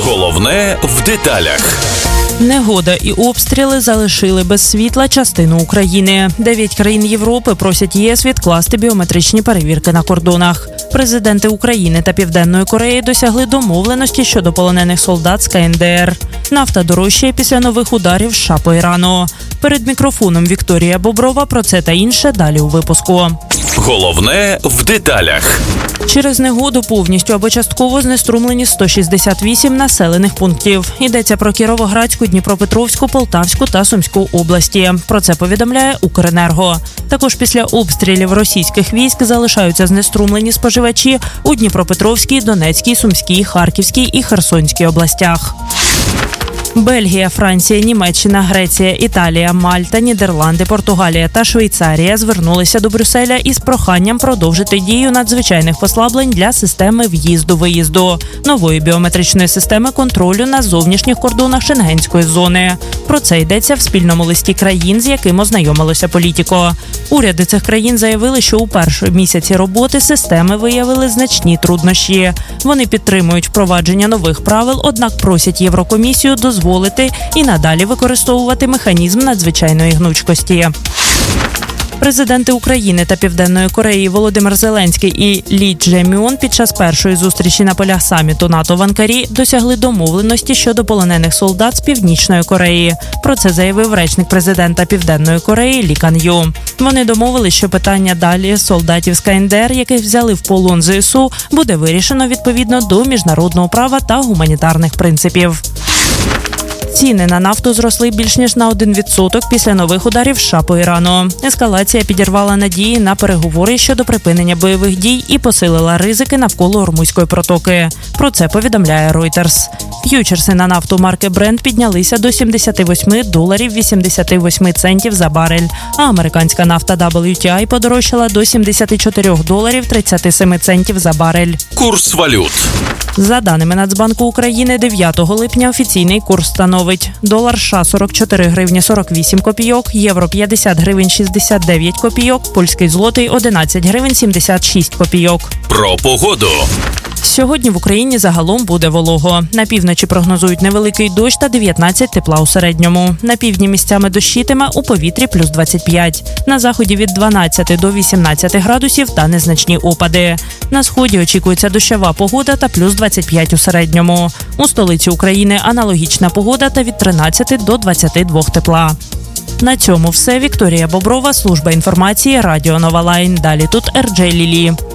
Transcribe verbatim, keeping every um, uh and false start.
Головне в деталях. Негода і обстріли залишили без світла частину України. Дев'ять країн Європи просять ЄС відкласти біометричні перевірки на кордонах. Президенти України та Південної Кореї досягли домовленості щодо полонених солдат з ка ен де ер. Нафта дорожчає після нових ударів США по Ірану. Перед мікрофоном Вікторія Боброва про це та інше далі у випуску. Головне в деталях. Через негоду повністю або частково знеструмлені сто шістдесят вісім населених пунктів. Йдеться про Кіровоградську, Дніпропетровську, Полтавську та Сумську області. Про це повідомляє Укренерго. Також після обстрілів російських військ залишаються знеструмлені споживачі у Дніпропетровській, Донецькій, Сумській, Харківській і Херсонській областях. Бельгія, Франція, Німеччина, Греція, Італія, Мальта, Нідерланди, Португалія та Швейцарія звернулися до Брюсселя із проханням продовжити дію надзвичайних послаблень для системи в'їзду-виїзду, нової біометричної системи контролю на зовнішніх кордонах Шенгенської зони. Про це йдеться в спільному листі країн, з яким ознайомилося Політіко. Уряди цих країн заявили, що у перші місяці роботи системи виявили значні труднощі. Вони підтримують впровадження нових правил, однак просять Єврокомісію дозволити дозволити і надалі використовувати механізм надзвичайної гнучкості. Президенти України та Південної Кореї Володимир Зеленський і Лі Чже-мьон під час першої зустрічі на полях саміту НАТО в Анкарі досягли домовленості щодо полонених солдат з Північної Кореї. Про це заявив речник президента Південної Кореї Лі Кан-ю. Вони домовились, що питання далі солдатів з ка ен де ер, яких взяли в полон зе ес у, буде вирішено відповідно до міжнародного права та гуманітарних принципів. Ціни на нафту зросли більш ніж на один відсоток після нових ударів США по Ірану. Ескалація підірвала надії на переговори щодо припинення бойових дій і посилила ризики навколо Ормузької протоки. Про це повідомляє Reuters. Ф'ючерси на нафту марки Brent піднялися до сімдесят вісім доларів вісімдесят вісім центів за барель, а американська нафта дабл ю ті ай подорожчала до сімдесят чотири доларів тридцять сім центів за барель. Курс валют. За даними Нацбанку України, дев'ятого липня офіційний курс становить долар США сорок чотири гривні сорок вісім копійок, євро п'ятдесят гривень шістдесят дев'ять копійок, польський злотий одинадцять гривень сімдесят шість копійок. Про погоду. Сьогодні в Україні загалом буде волого. На півночі прогнозують невеликий дощ та дев'ятнадцять тепла у середньому. На півдні місцями дощитиме, у повітрі плюс двадцять п'ять. На заході від дванадцяти до вісімнадцяти градусів та незначні опади. На сході очікується дощова погода та плюс двадцять п'ять у середньому. У столиці України аналогічна погода та від тринадцяти до двадцяти двох тепла. На цьому все. Вікторія Боброва, служба інформації, Радіо Нова Лайн. Далі тут Ер Джей Лілі.